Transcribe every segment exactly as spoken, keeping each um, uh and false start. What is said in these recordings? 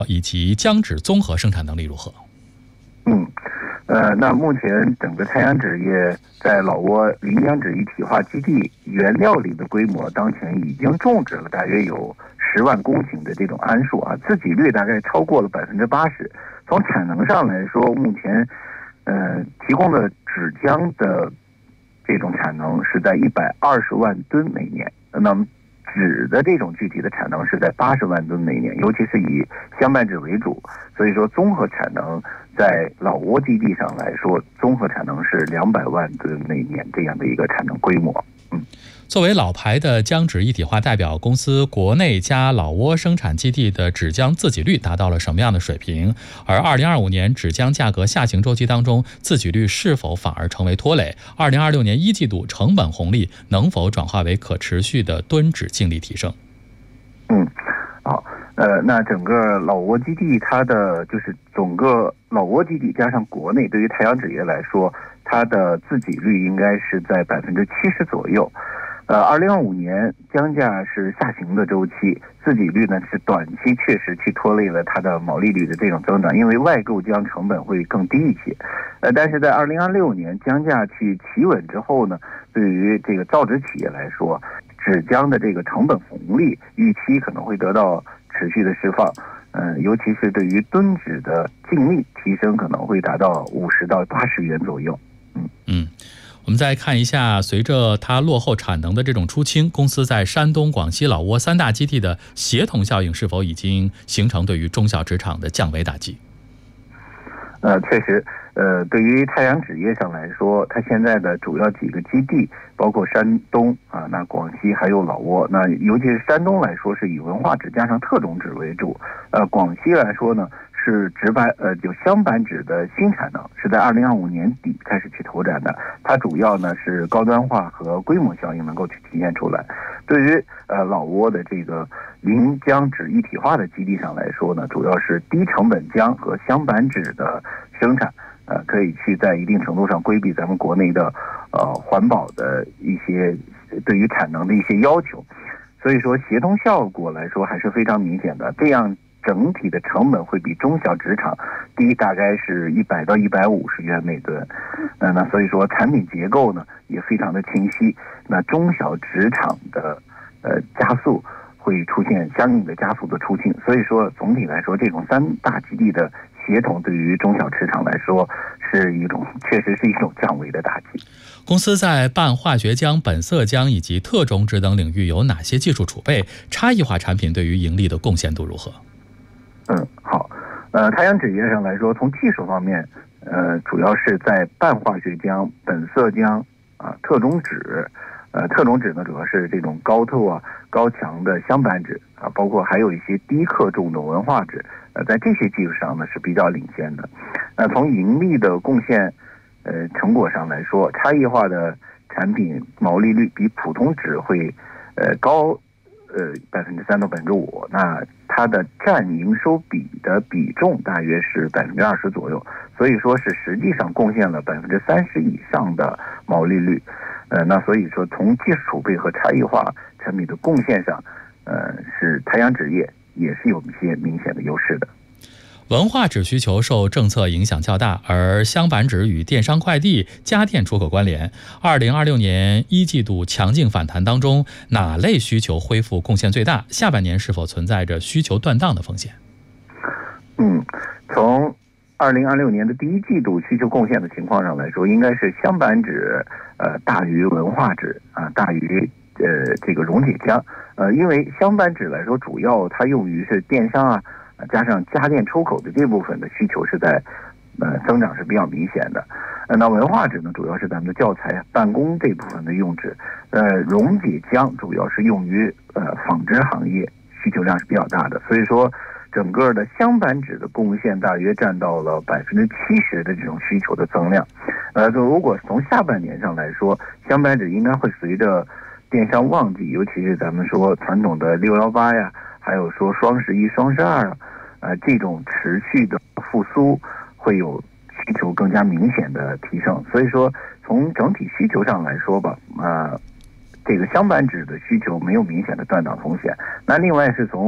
以及浆脂综合生产能力如何？ 嗯，呃，那目前整个太阳纸业在老挝临江纸一体化基地原料里的规模，当前已经种植了大约有十万公顷的这种桉树啊，自给率大概超过了百分之八十。从产能上来说，目前呃提供的纸浆的这种产能是在一百二十万吨每年，那么纸的这种具体的产能是在八十万吨每年，尤其是以香板纸为主，所以说综合产能在老挝基地上来说，综合产能是两百万吨每年这样的一个产能规模。嗯。 作为老牌的浆纸一体化代表公司，国内加老挝生产基地的纸浆自给率达到了什么样的水平？而二零二五年纸浆价格下行周期当中，自给率是否反而成为拖累？二零二六年一季度成本红利能否转化为可持续的吨纸净利提升？ 嗯，好，呃，那整个老挝基地它的就是整个老挝基地加上国内，对于太阳纸业来说，它的自给率应该是在百分之七十左右。呃，二零二五年浆价是下行的周期，自给率呢是短期确实去拖累了它的毛利率的这种增长，因为外购浆成本会更低一些。呃，但是在二零二六年浆价去企稳之后呢，对于这个造纸企业来说，纸浆的这个成本红利预期可能会得到持续的释放。嗯、呃，尤其是对于吨纸的净利提升可能会达到五十到八十元左右。嗯嗯。我们再看一下，随着它落后产能的这种出清，公司在山东、广西、老挝三大基地的协同效应是否已经形成对于中小纸厂的降维打击？ 呃，确实，呃，对于太阳纸业上来说，它现在的主要几个基地，包括山东啊，那广西还有老挝，那尤其是山东来说是以文化纸加上特种纸为主，呃，广西来说呢，是纸板呃有香板纸的新产能，是在二零二五年底开始去投展的。它主要呢是高端化和规模效应能够去体现出来。对于呃老挝的这个临江纸一体化的基地上来说呢，主要是低成本浆和香板纸的生产，呃可以去在一定程度上规避咱们国内的呃环保的一些对于产能的一些要求。所以说协同效果来说还是非常明显的，这样整体的成本会比中小纸厂低大概是一百到一百五十元每吨。呃，那所以说产品结构呢也非常的清晰，那中小纸厂的呃加速会出现相应的加速的出清。所以说总体来说，这种三大基地的协同对于中小纸厂来说是一种确实是一种降维的打击。 公司在半化学浆、本色浆以及特种纸等领域有哪些技术储备？差异化产品对于盈利的贡献度如何？ 嗯，好，呃，太阳纸业上来说，从技术方面，呃，主要是在半化学浆、本色浆啊、特种纸，呃，特种纸呢主要是这种高透啊、高强的香板纸啊，包括还有一些低克重的文化纸，呃，在这些技术上呢是比较领先的。那、呃、从盈利的贡献，呃，成果上来说，差异化的产品毛利率比普通纸会，呃，高。呃，百分之三到百分之五，那它的占营收比的比重大约是百分之二十左右，所以说是实际上贡献了百分之三十以上的毛利率。呃，那所以说从技术储备和差异化产品的贡献上，呃，是太阳纸业也是有一些明显的优势的。 文化纸需求受政策影响较大，而香板纸与电商快递、家电出口关联。二零二六年一季度强劲反弹当中，哪类需求恢复贡献最大？下半年是否存在着需求断档的风险？ 嗯，从二零二六年的第一季度需求贡献的情况上来说，应该是香板纸呃大于文化纸啊，大于呃这个溶解浆。呃，因为香板纸来说，主要它用于是电商啊。加上家电出口的这部分的需求是在，呃，增长是比较明显的。呃，那文化纸呢，主要是咱们的教材、办公这部分的用纸。呃，溶解浆主要是用于呃纺织行业，需求量是比较大的。所以说，整个的香板纸的贡献大约占到了百分之七十的这种需求的增量。呃，如果从下半年上来说，香板纸应该会随着电商旺季，尤其是咱们说传统的六幺八呀，还有说双十一、双十二啊。呃，这种持续的复苏会有需求更加明显的提升，所以说从整体需求上来说吧，呃，这个香板纸的需求没有明显的断档风险。那另外是从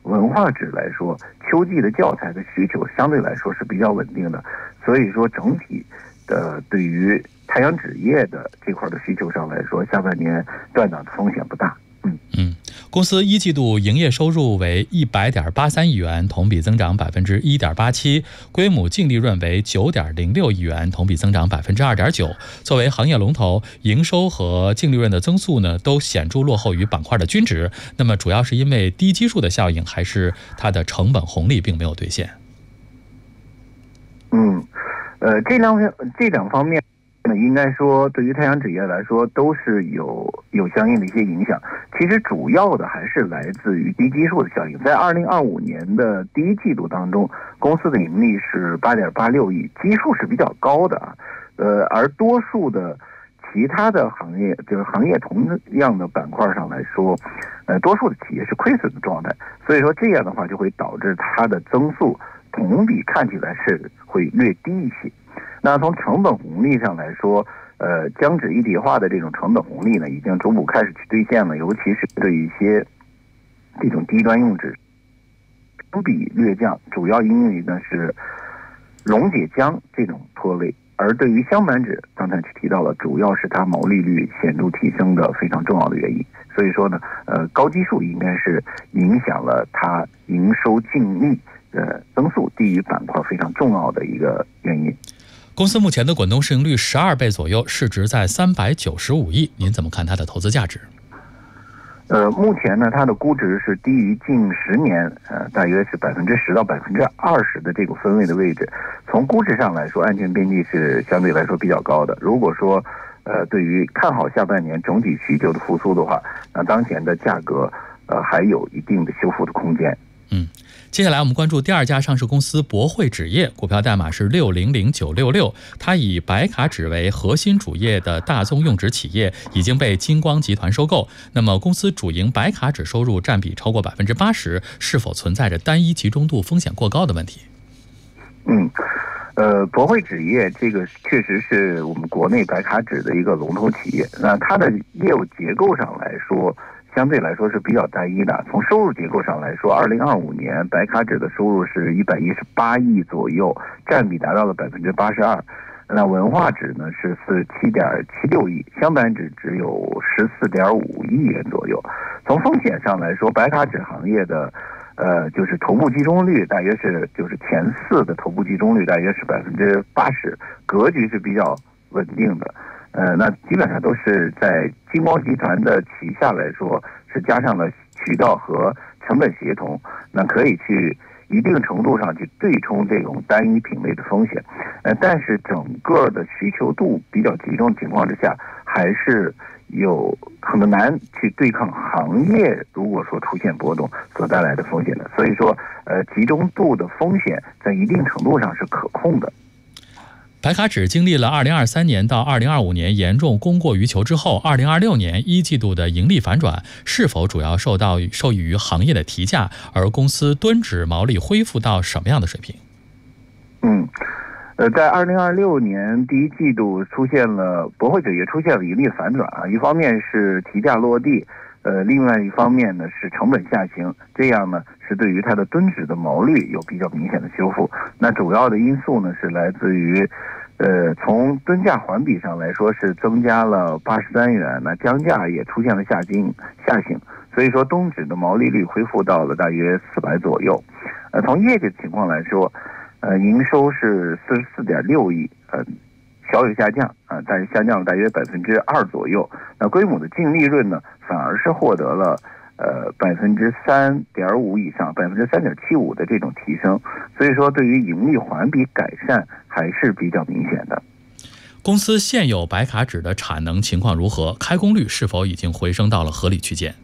文化纸来说，秋季的教材的需求相对来说是比较稳定的，所以说整体的对于太阳纸业的这块的需求上来说，下半年断档的风险不大。嗯嗯，公司一季度营业收入为一百点八三亿元，同比增长百分之一点八七，规模净利润为九点零六亿元，同比增长百分之二点九。作为行业龙头，营收和净利润的增速呢都显著落后于板块的均值。那么主要是因为低基数的效应，还是它的成本红利并没有兑现？ 嗯，呃，这两这两方面。那应该说，对于太阳纸业来说，都是有有相应的一些影响。其实主要的还是来自于低基数的效应。在二零二五年的第一季度当中，公司的盈利是八点八六亿，基数是比较高的啊。呃，而多数的其他的行业，就是行业同样的板块上来说，呃，多数的企业是亏损的状态。所以说这样的话，就会导致它的增速同比看起来是会略低一些。那从成本红利上来说，呃，浆纸一体化的这种成本红利呢，已经逐步开始去兑现了，尤其是对一些这种低端用纸，成比略降，主要因为呢是溶解浆这种拖累，而对于镶板纸，刚才提到了，主要是它毛利率显著提升的非常重要的原因。所以说呢，呃，高基数应该是影响了它营收净利呃增速低于板块非常重要的一个原因。 公司目前的滚动市盈率十二倍左右，市值在三百九十五亿，您怎么看它的投资价值？ 呃，目前呢，它的估值是低于近十年，呃，大约是百分之十到百分之二十的这个分位的位置。从估值上来说，安全边际是相对来说比较高的。如果说，呃，对于看好下半年整体需求的复苏的话，那当前的价格，呃，还有一定的修复的空间。 嗯。接下来我们关注第二家上市公司博汇纸业，股票代码是六零零九六六。它以白卡纸为核心主业的大宗用纸企业已经被金光集团收购。那么公司主营白卡纸收入占比超过百分之八十，是否存在着单一集中度风险过高的问题？ 嗯，呃，博汇纸业这个确实是我们国内白卡纸的一个龙头企业。那它的业务结构上来说，相对来说是比较单一的。从收入结构上来说，二零二五年白卡纸的收入是一百一十八亿左右，占比达到了百分之八十二。那文化纸呢是四十七点七六亿，镶板纸只有十四点五亿元左右。从风险上来说，白卡纸行业的呃就是头部集中率大约是就是前四的头部集中率大约是百分之八十，格局是比较稳定的。呃，那基本上都是在金光集团的旗下来说，是加上了渠道和成本协同，那可以去一定程度上去对冲这种单一品类的风险。呃，但是整个的需求度比较集中情况之下，还是有很难去对抗行业如果说出现波动所带来的风险的。所以说，呃，集中度的风险在一定程度上是可控的。 白卡纸经历了二零二三年到二零二五年严重供过于求之后，二零二六年一季度的盈利反转，是否主要受到受益于行业的提价，而公司吨纸毛利恢复到什么样的水平？ 嗯，呃，在二零二六年第一季度出现了博汇纸业出现了盈利反转啊，一方面是提价落地，呃，另外一方面呢是成本下行，这样呢是对于它的吨纸的毛利有比较明显的修复。那主要的因素呢是来自于，呃，从吨价环比上来说是增加了八十三元，那浆价也出现了下行下行，所以说吨纸的毛利率恢复到了大约四百左右。呃，从业绩情况来说，呃，营收是四十四点六亿，呃。小有下降啊，但是下降了大约百分之二左右。那规模的净利润呢，反而是获得了呃百分之三点五以上，百分之三点七五的这种提升。所以说，对于盈利环比改善还是比较明显的。 公司现有白卡纸的产能情况如何？开工率是否已经回升到了合理区间？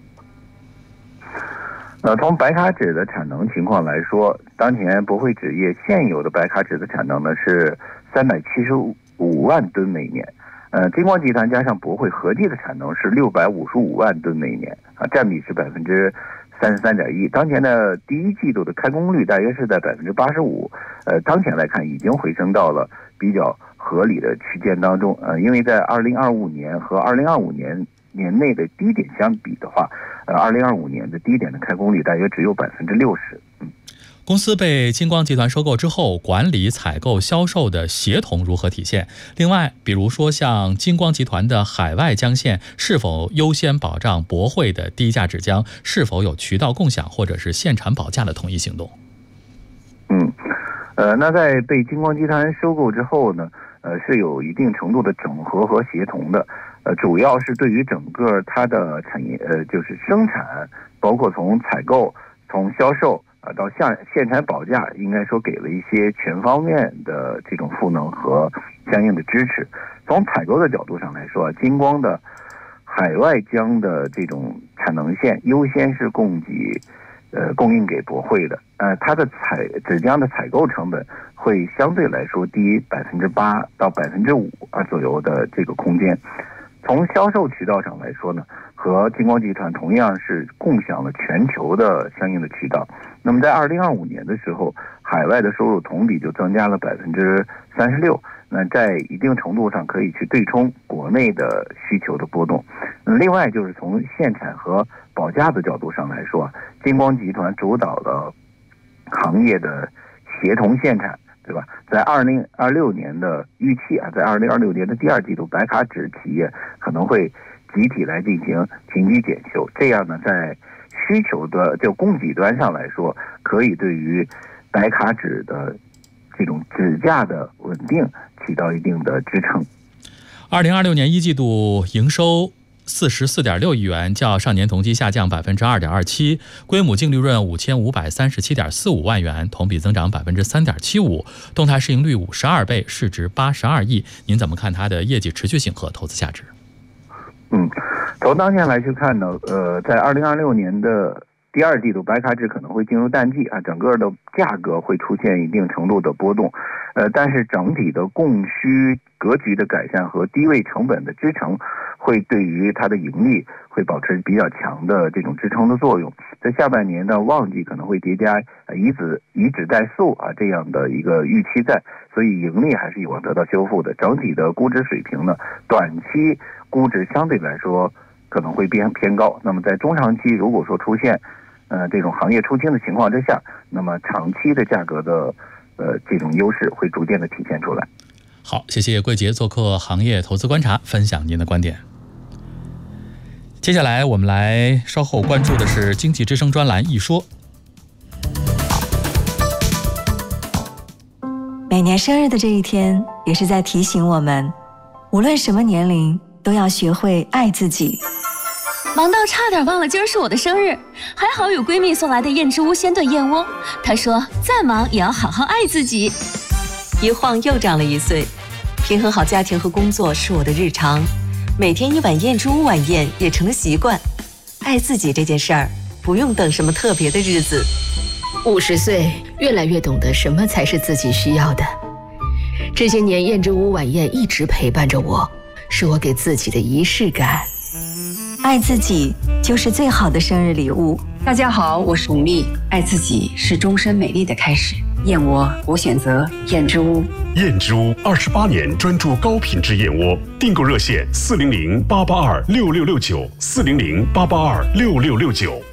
呃，从白卡纸的产能情况来说，当前博汇纸业现有的白卡纸的产能呢是三百七十五万吨每年，呃，金光集团加上博汇合计的产能是六百五十五万吨每年啊，占比是百分之三十三点一。当前的第一季度的开工率大约是在百分之八十五，呃，当前来看已经回升到了比较合理的区间当中，呃，因为在二零二五年和二零二五年年内的低点相比的话，呃，二零二五年的低点的开工率大约只有百分之六十。嗯。 公司被金光集团收购之后，管理、采购、销售的协同如何体现？另外，比如说像金光集团的海外浆线，是否优先保障博汇的低价纸浆？是否有渠道共享或者是限产保价的统一行动？ 嗯，呃，那在被金光集团收购之后呢，呃，是有一定程度的整合和协同的。呃，主要是对于整个它的产业，呃，就是生产，包括从采购、从销售。啊，到限限产保价，应该说给了一些全方面的这种赋能和相应的支持。从采购的角度上来说，金光的海外浆的这种产能线优先是供给，呃，供应给博汇的。呃，它的采纸浆的采购成本会相对来说低百分之八到百分之五啊左右的这个空间。从销售渠道上来说呢，和金光集团同样是共享了全球的相应的渠道。那么在二零二五年的时候，海外的收入同比就增加了百分之三十六。那在一定程度上可以去对冲国内的需求的波动。另外就是从限产和保价的角度上来说，金光集团主导了行业的协同限产。对吧？在二零二六年的预期啊，在二零二六年的第二季度，白卡纸企业可能会集体来进行停机检修，这样呢，在需求的就供给端上来说，可以对于白卡纸的这种纸价的稳定起到一定的支撑。 二零二六年一季度营收四十四点六亿元，较上年同期下降百分之二点二七，规模净利润五千五百三十七点四五万元，同比增长百分之三点七五，动态市盈率五十二倍，市值八十二亿。您怎么看它的业绩持续性和投资价值？ 嗯，从当前来去看呢，呃，在二零二六年的第二季度，白卡纸可能会进入淡季啊，整个的价格会出现一定程度的波动，呃，但是整体的供需格局的改善和低位成本的支撑，会对于它的盈利会保持比较强的这种支撑的作用。在下半年的旺季可能会叠加以子以纸代素啊这样的一个预期在，所以盈利还是有望得到修复的。整体的估值水平呢，短期估值相对来说可能会偏偏高。那么在中长期，如果说出现呃这种行业出清的情况之下，那么长期的价格的呃这种优势会逐渐的体现出来。 好，谢谢桂杰做客行业投资观察，分享您的观点。接下来我们来稍后关注的是经济之声专栏一说。 每年生日的这一天，也是在提醒我们，无论什么年龄，都要学会爱自己。 忙到差点忘了今儿是我的生日，还好有闺蜜送来的燕之屋鲜炖燕窝。她说再忙也要好好爱自己。 一晃又长了一岁，平衡好家庭和工作是我的日常，每天一碗燕之屋晚宴也成了习惯。爱自己这件事儿，不用等什么特别的日子。 五十岁，越来越懂得什么才是自己需要的。这些年，燕之屋晚宴一直陪伴着我，是我给自己的仪式感。 爱自己就是最好的生日礼物。 大家好，我是巩俐。爱自己是终身美丽的开始。燕窝，我选择燕之屋。 燕之屋二十八年专注高品质燕窝，订购热线四零零八八二六六六九四零零八八二六六六九。